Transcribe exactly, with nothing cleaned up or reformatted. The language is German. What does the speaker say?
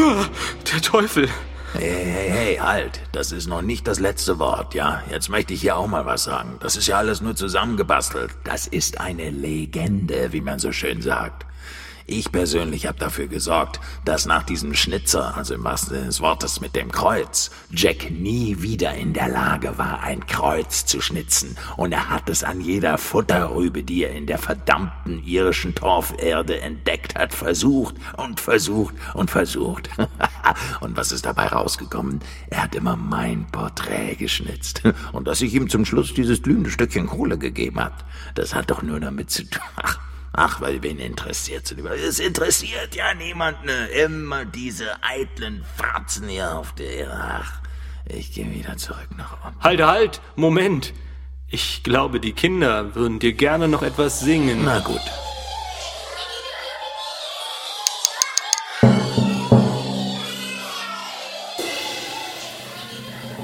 Der Teufel. Hey, hey, hey, halt. Das ist noch nicht das letzte Wort, ja? Jetzt möchte ich hier auch mal was sagen. Das ist ja alles nur zusammengebastelt. Das ist eine Legende, wie man so schön sagt. Ich persönlich habe dafür gesorgt, dass nach diesem Schnitzer, also im wahrsten Sinne des Wortes mit dem Kreuz, Jack nie wieder in der Lage war, ein Kreuz zu schnitzen. Und er hat es an jeder Futterrübe, die er in der verdammten irischen Torferde entdeckt hat, versucht und versucht und versucht. Und was ist dabei rausgekommen? Er hat immer mein Porträt geschnitzt. Und dass ich ihm zum Schluss dieses glühende Stückchen Kohle gegeben hat, das hat doch nur damit zu tun. Ach, Ach, weil wen interessiert's denn? Es interessiert ja niemand, ne? Immer diese eitlen Fratzen hier auf der Erde. Ach, ich gehe wieder zurück nach unten. Halt, halt, Moment. Ich glaube, die Kinder würden dir gerne noch etwas singen. Na gut.